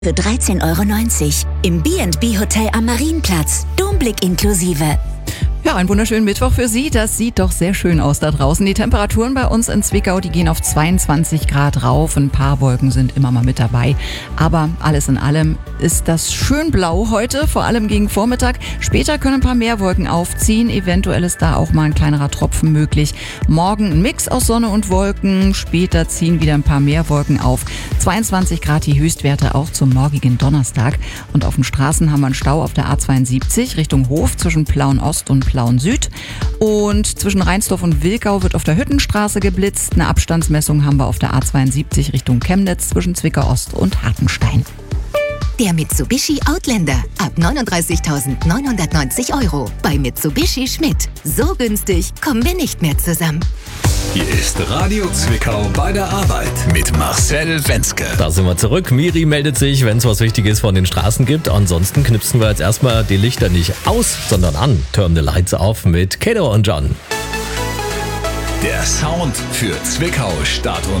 für 13,90 € im B&B Hotel am Marienplatz. Domblick inklusive. Ja, einen wunderschönen Mittwoch für Sie. Das sieht doch sehr schön aus da draußen. Die Temperaturen bei uns in Zwickau, die gehen auf 22 Grad rauf. Ein paar Wolken sind immer mal mit dabei. Aber alles in allem ist das schön blau heute, vor allem gegen Vormittag. Später können ein paar mehr Wolken aufziehen. Eventuell ist da auch mal ein kleinerer Tropfen möglich. Morgen ein Mix aus Sonne und Wolken. Später ziehen wieder ein paar mehr Wolken auf. 22 Grad die Höchstwerte auch zum morgigen Donnerstag. Und auf den Straßen haben wir einen Stau auf der A72 Richtung Hof zwischen Plauen Ost und Plauen Süd. Und zwischen Reinsdorf und Wilkau wird auf der Hüttenstraße geblitzt. Eine Abstandsmessung haben wir auf der A72 Richtung Chemnitz zwischen Zwickau Ost und Hartenstein. Der Mitsubishi Outlander ab 39.990 €. Bei Mitsubishi Schmidt. So günstig kommen wir nicht mehr zusammen. Hier ist Radio Zwickau bei der Arbeit mit Marcel Wenzke. Da sind wir zurück. Miri meldet sich, wenn es was Wichtiges von den Straßen gibt. Ansonsten knipsen wir jetzt erstmal die Lichter nicht aus, sondern an. Turn the lights off mit Kato und John. Der Sound für Zwickau, Stadt und